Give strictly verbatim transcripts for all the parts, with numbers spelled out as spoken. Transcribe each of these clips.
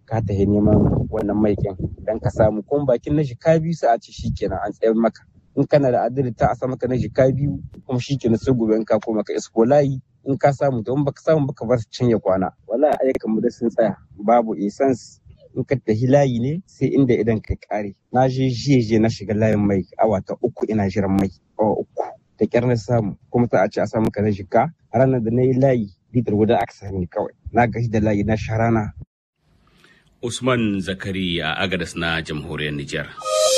ka tafi neman wannan maikin dan ka samu kuma bakin na jika biyu sai a ce shikenan an tsayar maka in kana da adadi ta a sa maka na jika biyu kuma shikenan sai gobe in ka koma ka isko layi in ka samu to in baka samu baka bar can ya kwana wallahi ayyukan mu da sun tsaya babu essence in ka tafi layi ne sai inda idan ka kare na je jiye na shiga layin mai awa ta uku ina jiran mai awa uku da kyar na samu kuma ta a ce a samu ka na jika a ranar da na yi layi litar guda aka sami kawai na gashi da layi na sharana. Usman Zakari a Agadas na jamhuriyar Nijar.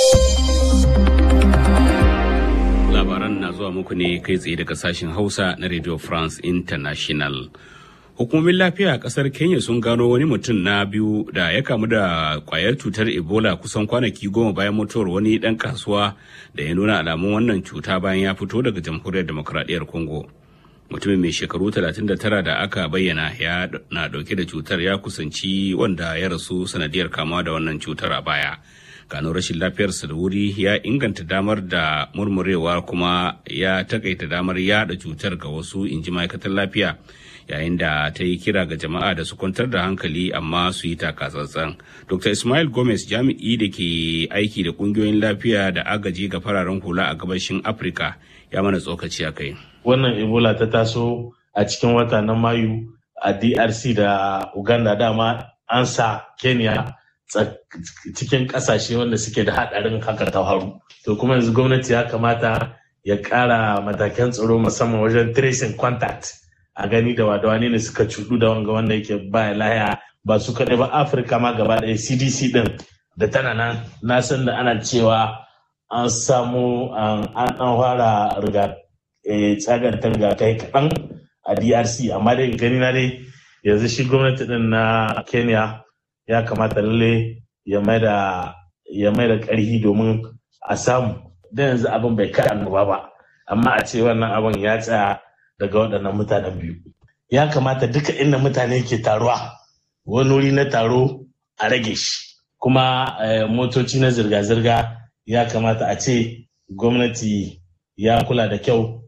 Labaran na zuwa muku ne kai tsaye daga sashen Hausa na Radio France International. Hukumomin lafiya a kasar Kenya sun gano wani mutum na biyu da ya kamu da kwayar cutar Ebola kusan kwanaki goma bayan mutuwar wani dan kasuwa da ya nuna alamun wannan cuta bayan ya fito daga jamhuriyar demokradiyyar Congo. Mutumin mai shekaru talatin da tara da aka bayyana ya na dauke da cutar ya kusanci wanda ya rasu sanadiyar kamuwa da wannan cutar a baya. Gano rashin lafiyarsa da wuri ya inganta damar da murmurewa kuma ya takaita damar yada cutar ga wasu, inji ma'aikatar lafiya, yayin da ta yi kira ga jama'a da su kwantar da hankali amma su yi takatsantsan. Doctor Ismail Gomez, jami'i da ke aiki da kungiyoyin lafiya da agaji ga fararen hula a gabashin Afirka, ya mana tsokaci a kai. Wannan Ebola ta taso a cikin wata na Mayu a D R C da Uganda, dama an sa Kenya cikin kasashe wanda suke da hadarin haka ta faru. To kuma yanzu gwamnati ya kamata ya kara matakan tsaro musamman wajen tracing contact, a gani da wadawane ne suka cudu da wanga wanda yake baya laya, ba su kaɗai ba Afirka ma gaba ɗaya. C D C din da tana nan, na san da ana cewa an samu an ɗan fara riga tsagar ta rigakai kaɗan a D R C, amma dai gani na dai yanzu shi gwamnati din na Kenya ya kamata lalle ya mai da ya mai da ƙarfi domin a samu, da yanzu abin bai kai annoba ba, amma a ce wannan abin ya tsaya daga waɗannan mutanen biyu. Ya kamata duka inda mutane ke taruwa wani wuri na taro a rage shi, kuma motoci na zirga-zirga ya kamata a ce gwamnati ya kula da kyau.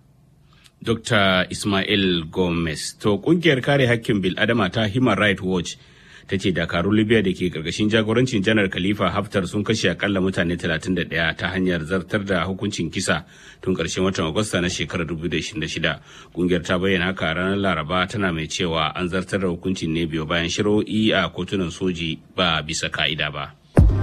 Doctor Ismail Gomez. To kungiyar kare hakkin bil'adama ta Human Rights Watch ta ce dakarun Libya da ke karkashin jagorancin janar Khalifa Haftar sun kashe akalla mutane talatin da ɗaya ta hanyar zartar da hukuncin kisa tun ƙarshen watan Agusta na shekarar dubu biyu da ashirin da shida. Kungiyar ta bayyana haka ranar Laraba, tana mai cewa an zartar da hukuncin ne biyo bayan shari'o'i a kotunan soji ba bisa ka'ida ba.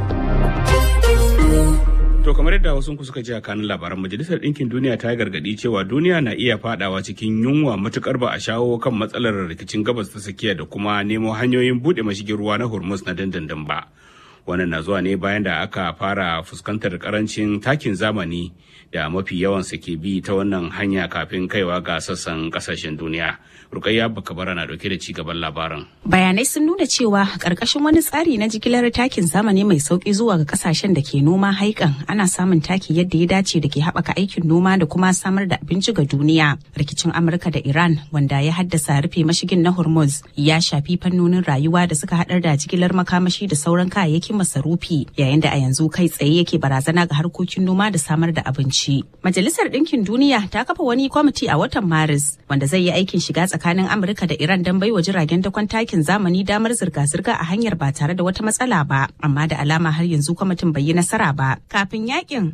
To kamar yadda wasu ku suka ji a kanun labaran, Majalisar Ɗinkin Duniya ta yi gargaɗi cewa duniya na iya fadawa cikin yunwa matukar ba a shawo kan matsalar rikicin gabas ta tsakiya da kuma nemo hanyoyin buɗe mashigin ruwa na Hormuz na dandandan ba. Wannan na zuwa ne bayan da aka fara fuskantar karancin takin zamani da mafi yawansa ke bi ta wannan hanya kafin kaiwa ga sassan kasashen duniya. Rukayya Bakabara na dauke da cigaban labarin. Bayanai sun nuna cewa karkashin wani tsari na jigilar takin zamani mai sauki zuwa ga kasashen da ke noma haikan, ana samun taki yadda ya dace da ke haɓaka aikin noma da kuma samar da abinci ga duniya. Rikicin Amurka da Iran, wanda ya haddasa rufe mashigin na Hormuz, ya shafi fannonin rayuwa da suka haɗar da jigilar makamashi da sauran kayayyakin masarufi, yayin da a yanzu kai tsaye yake barazana ga harkokin noma da samar da abinci. Majalisar Ɗinkin Duniya ta kafa wani kwamiti a watan Maris wanda zai yi aikin shiga tsakanin Amurka da Iran don baiwa jiragen dakon takin zamani damar zirga-zirga a hanyar ba tare da wata matsala ba, amma da alama har yanzu kwamitin bai yi nasara ba. Kafin yakin,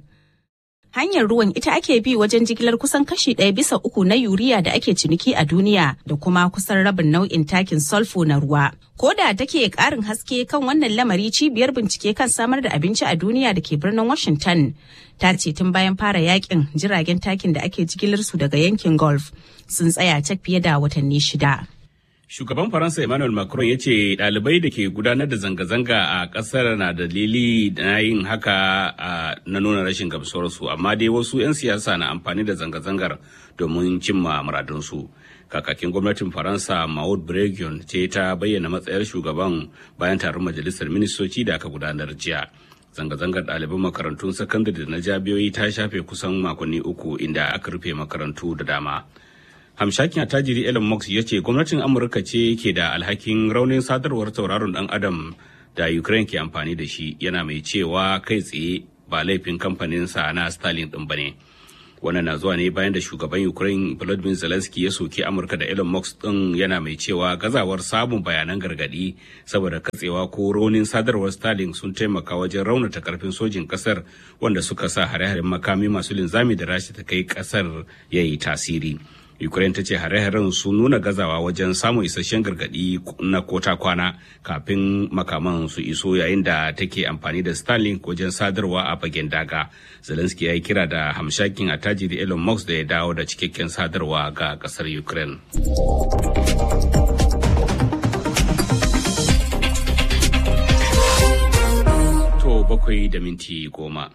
hanyar ruwan ita ake bi wajen jigilar kusan kashi ɗaya bisa uku na yuriya da ake ciniki a duniya da kuma kusan rabin nau'in takin sulfur na ruwa. Ko da take ƙarin haske kan wannan lamari, cibiyar bincike kan samar da abinci a duniya da ke birnin Washington ta ce tun bayan fara yakin, jiragen takin da ake jigilar su daga yankin Gulf sun tsaya cak fiye da watanni shida. Shugaban Faransa Emmanuel Macron ya ce ɗalibai da ke gudanar da zanga-zanga a ƙasar na dalili na yin haka na nuna rashin gamsuwarsu, amma dai wasu 'yan siyasa na amfani da zanga-zangar domin cimma muradunsu. Kakakin gwamnatin Faransa Maud Breguin ce ta bayyana matsayar shugaban bayan taron majalisar ministoci da aka gudanar jiya. Zanga-zangar ɗaliban makarantun sakandare da na jami'o'i ta shafe kusan makonni uku, inda aka rufe makarantu da dama. Hamshakin attajiri Elon Musk ya ce gwamnatin Amurka ce ke da alhakin raunin sadarwar tauraron ɗan adam da Ukraine ke amfani da shi, yana mai cewa kai tsaye ba laifin kamfaninsa na Starlink ɗin ba ne. Wannan na zuwa ne bayan da shugaban Ukraine Volodymyr Zelensky ya soki Amurka da Elon Musk din yana mai cewa gazawar samun bayanan gargadi saboda katsewa ko raunin sadarwar Starlink sun taimaka wajen raunata karfin sojin kasar wanda suka sa hare-haren makami masu linzami da Rasha ta kai kasar yayi tasiri. Ukraine ta ce hare-haren sun nuna gazawa wajen samun isasshen gargadi na kota kwana kafin makaman su iso yayin da take amfani da Starlink wajen sadarwa a fagen daga. Zelensky ya yi kira da hamshakin attajiri Elon Musk da ya dawo da cikakken sadarwa ga kasar Ukraine. To bakwai da minti goma.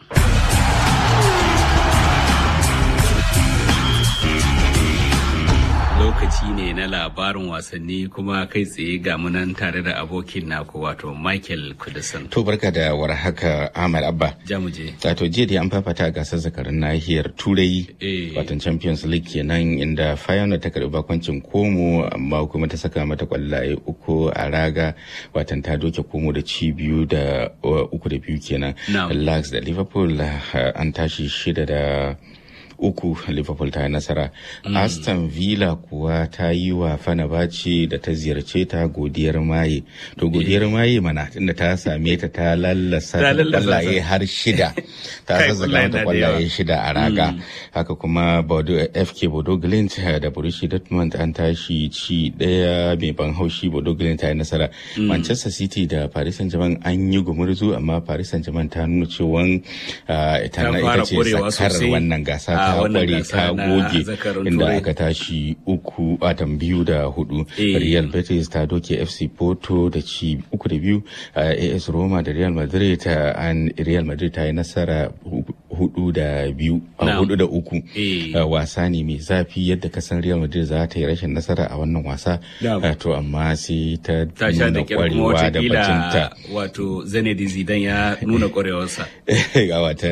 Lokaci ne na labarin wasanni kuma kai tsaye ga munan tare da abokin naku wato Michael Kudisan. To barka da warhaka Ahmad Abba. Jamuje. Wato jiya da an fafata a gasar zakarun nahiyar Turai wato Champions League kenan inda Feyenoord ta karbi bakoncin Como amma kuma ta saka mata kwallaye uku a raga watan ta doke Como da ci biyu da uku da biyu kenan. Laks da Liverpool an tashi shida da uku Liverpool ta yi nasara. Mm. Aston Villa kuwa ta yi wa Fenerbahce da ta ziyarce ta godiyar maye. To godiyar maye mana tunda ta same ta ta lallasa kwallaye har shida. Ta zazzala mata kwallaye shida a raga. Mm. Haka kuma F K Bodo Glimt da Borussia Dortmund an tashi ci daya mai ban haushi. Bodo Glimt ta yi nasara. Mm. Manchester City da Paris Saint-Germain an yi gumurzu amma Paris Saint-Germain ta nuna cewa uh, ita ce sakar wannan gasa. Ta kware ta goge inda aka tashi uku watan biyu da hudu. Real Betis ta doke F C Porto da ci uku da biyu. A S Roma da Real Madrid an Real Madrid ta yi nasara hudu da biyu hudu da uku. Wasa ne mai zafi yadda kasan Real Madrid za ta yi rashin nasara a wannan wasa. To amma sai ta nuna kwarewa da bacinta. Wato Zinedine Zidane ya nuna kwarewarsa. Ga wata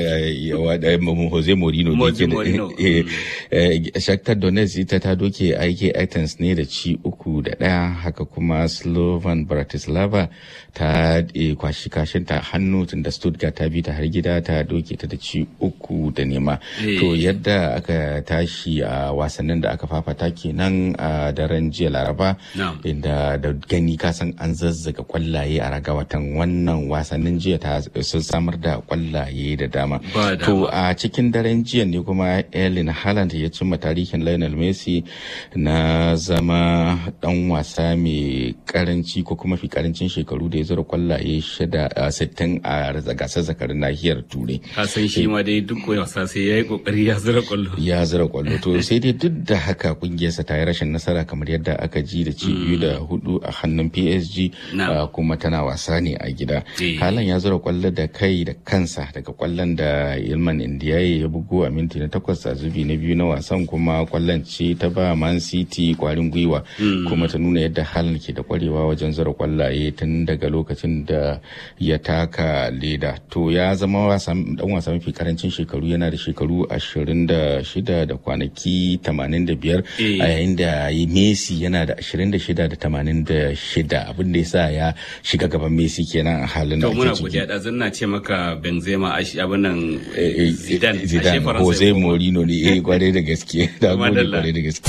Jose Mourinho ne. Shakhtar Donetsk ita ta doke A E K Athens ne da ci uku da ɗaya. Haka kuma Slovan Bratislava ta kwashi kashin ta hannu tun da Stuttgart ta bi ta har gida ta doke ta da ci uku da nema. To yadda aka tashi a wasannin da aka fafata kenan a daren jiya Laraba inda da gani kasan an zazzaga kwallaye a raga watan wannan wasannin jiya ta sun samar da kwallaye da dama. To a cikin daren jiya ne kuma Erling Haaland ya cimma tarihin Lionel Messi na zama dan wasa mai karanci ko kuma fi karancin shekaru da ya zura kwallaye shida sittin a gasar zakarin nahiyar Turai. Ka san shi ma dai duk wasa sai yayi kokari ya zura kwallo. Ya zura kwallo to sai dai duk da haka kungiyarsa ta yi rashin nasara kamar yadda aka ji da ci biyu da hudu a hannun P S G kuma tana wasa ne a gida. Haaland ya zura kwallo da kai da kansa daga kwallon da Ilman Ndiaye ya bugo a minti na takwas a zubi na biyu na wasan kuma kwallon ce ta ba Man City kwarin gwiwa kuma ta nuna yadda Haaland ke da kwarewa wajen zura kwallaye tun daga lokacin da ya taka leda. To ya zama wasan dan wasa mafi karancin shekaru, yana da shekaru ashirin da shida da kwanaki tamanin da biyar a yayin da Messi yana da ashirin da shida da tamanin da shida abin da yasa ya shiga gaban Messi kenan a halin da ake ciki. To muna godiya da zan na ce maka Benzema abin nan Zidane Zidane Jose Mourinho ne eh kwarai da gaske da gode kwarai da gaske.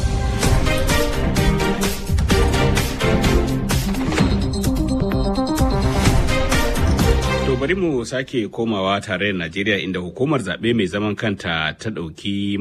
To bari mu sake komawa tare da Najeriya inda hukumar zaɓe mai zaman kanta ta ɗauki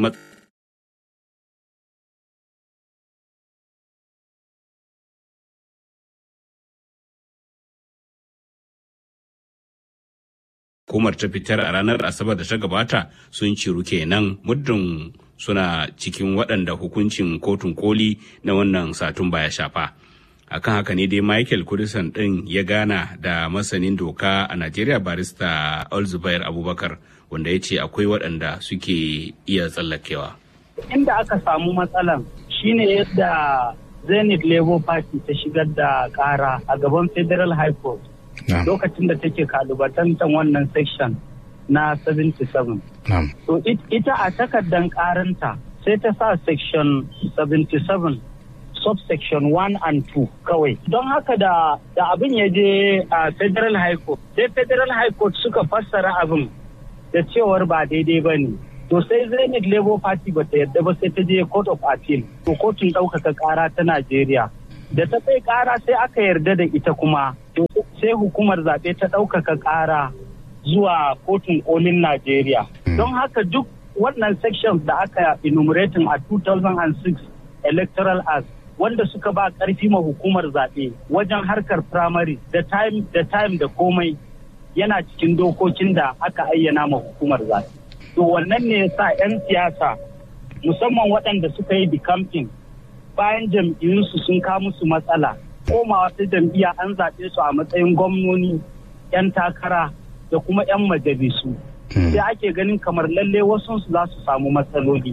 hukumar ta fitar a ranar Asabar da ta gabata sun ciru kenan muddin suna cikin waɗanda hukuncin kotun koli na wannan Satumba ya shafa. Akan haka ne dai Michael Kudisan ɗin ya gana da masanin doka a Najeriya barista Alzubair Abubakar wanda ya ce akwai waɗanda suke iya tsallakewa. Inda aka samu matsalan shine yadda Zenith Labour Party ta shigar da ƙara a gaban Federal High Court. Lokacin da take kalubatantar wannan section na seventy-seven. To ita a takardar karanta sai ta sa section seventy-seven subsection one and two kawai. Don haka da da abin ya je a Federal High Court, sai Federal High Court suka fassara abin da cewar ba daidai ba ne. To sai Zenith Labour Party ba ta yarda ba sai ta je Court of Appeal, to kotun ɗaukaka ƙara ta Najeriya. Da ta kai ƙara sai aka yarda da ita kuma, to sai hukumar zaɓe ta ɗaukaka ƙara zuwa kotun kolin Najeriya. Don haka duk wannan sections da aka enumerating a two thousand six Electoral Act wanda suka ba ƙarfi ma hukumar zaɓe wajen harkar primary da time da time da komai yana cikin dokokin da aka ayyana ma hukumar zaɓe. To wannan ne yasa 'yan siyasa musamman waɗanda suka yi decamping bayan jam'iyyunsu sun kawo musu matsala komawa ta jam'iyya an zaɓe su a matsayin gwamnoni 'yan takara da kuma 'yan majalisu. Sai ake ganin kamar lalle wasu su za su samu matsaloli.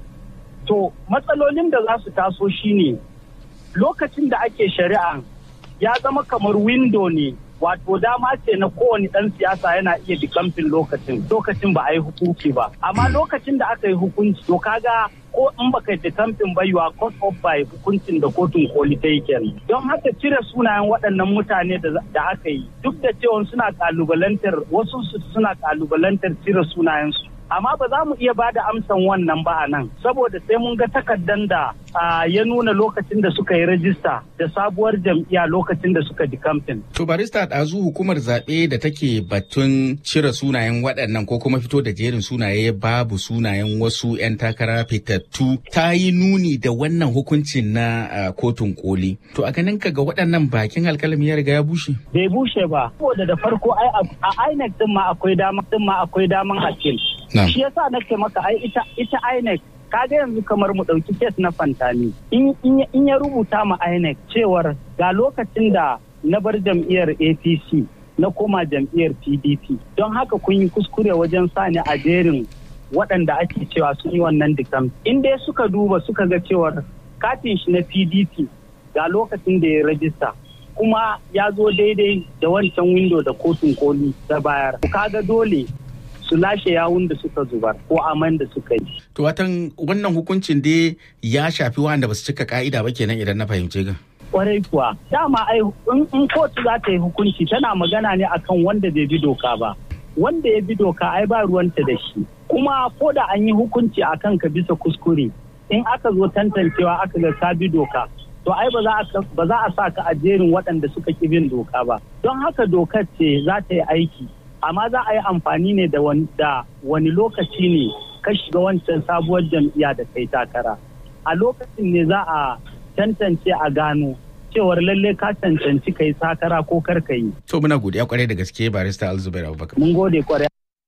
To matsalolin da za su taso shine lokacin da ake shari'a ya zama kamar window ne, wato dama ce na kowane ɗan siyasa yana iya dikamfin lokacin lokacin ba a yi hukunci ba, amma lokacin da aka yi hukunci to kaga ko in baka yi dikamfin ba yiwa court of by hukuncin da kotun koli ta yi kenan. Don haka cire sunayen waɗannan mutane da aka yi duk da cewa suna kalubalantar wasu suna kalubalantar cire sunayensu, amma ba za mu iya ba da amsan wannan ba a nan saboda sai mun ga takardan da ya nuna lokacin da suka yi rajista da sabuwar jam'iyya lokacin da suka dikamfin. To barista ɗazu hukumar zaɓe da take batun cire sunayen waɗannan ko kuma fito da jerin sunaye babu sunayen wasu 'yan takara fitattu ta yi nuni da wannan hukuncin na kotun koli. To a ganin ka ga waɗannan bakin alkalami ya riga ya bushe? Bai bushe ba. Saboda da farko ai a I N E C din ma akwai daman din ma akwai daman appeal. Shi yasa nake maka ai ita ita I N E C kaga yanzu kamar mu ɗauki kes na Fantami in in ya rubuta ma I N E C cewar ga lokacin da na bar jam'iyyar A P C na koma jam'iyyar P D P don haka kun yi kuskure wajen sani a jerin waɗanda ake cewa sun yi wannan dikam. In dai suka duba suka ga cewar katin shi na P D P ga lokacin da ya rajista kuma ya zo daidai da wancan window da kotun koli ta bayar, kaga dole su lashe yawun da suka zubar ko aman da suka yi. To watan wannan hukuncin dai ya shafi wanda ba su cika ka'ida ba kenan idan na fahimce ka. Kwarai kuwa dama ai in kotu za ta yi hukunci tana magana ne akan wanda bai bi doka ba. Wanda ya bi doka ai ba ruwanta da shi. Kuma ko da an yi hukunci akan ka bisa kuskure in aka zo tantancewa aka ga ka bi doka to ai ba za a sa ka a jerin waɗanda suka ki bin doka ba. Don haka dokar ce za ta yi aiki. Amma za a yi amfani ne da wani lokaci ne ka shiga wancan sabuwar jam'iyya da kai takara. A lokacin ne za a tantance a gano cewar lalle ka cancanci kai takara ko kar ka yi. To muna godiya kwarai da gaske barista Alzubair Abubakar. Mun gode kwarai.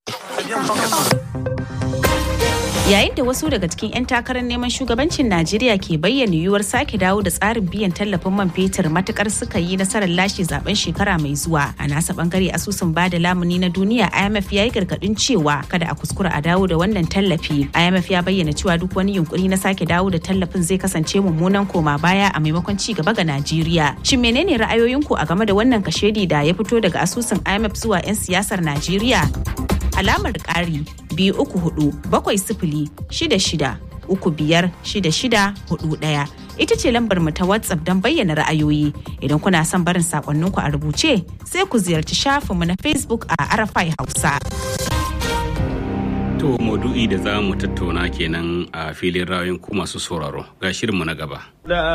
Yayin da wasu daga cikin 'yan takarar neman shugabancin Najeriya ke bayyana yiwuwar sake dawo da tsarin biyan tallafin man fetur matukar suka yi nasarar lashe zaben shekara mai zuwa, a nasa bangare asusun bada lamuni na duniya I M F ya yi gargadin cewa kada a kuskura a dawo da wannan tallafi. I M F ya bayyana cewa duk wani yunkuri na sake dawo da tallafin zai kasance mummunan koma baya a maimakon ci gaba ga Najeriya. Shin menene ra'ayoyinku a game da wannan kashedi da ya fito daga asusun I M F zuwa 'yan siyasar Najeriya? Alamar ƙari biyu uku hudu bakwai sifili shida shida uku biyar shida shida hudu ɗaya ita ce lambar mu ta WhatsApp don bayyana ra'ayoyi. Idan kuna son barin sakonninku a rubuce sai ku ziyarci shafinmu na Facebook a Arafai Hausa. To maudu'i da za mu tattauna kenan a filin ra'ayoyin ku masu sauraro, ga shirinmu na gaba.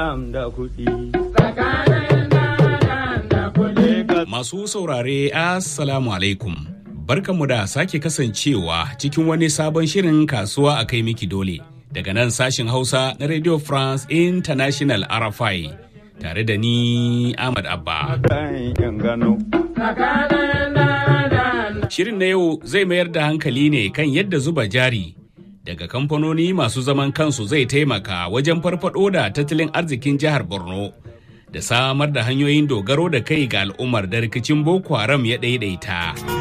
Masu saurare assalamu alaikum. Barkanmu da sake kasancewa cikin wani sabon shirin kasuwa a kai miki dole daga nan sashin Hausa na Radio France International R F I tare da ni Ahmad Abba. Shirin na yau zai mayar da hankali ne kan yadda zuba jari daga kamfanoni masu zaman kansu zai taimaka wajen farfado da tattalin arzikin jihar Borno da samar da hanyoyin dogaro da kai ga al'ummar da rikicin Boko Haram ya ɗaiɗaita.